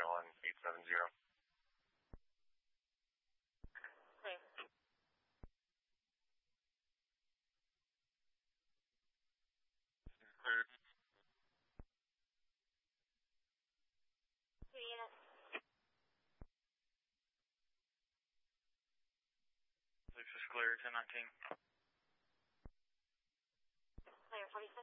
on 870. Clear. Clear. 2 units. This is clear, 1019. Clear, 46.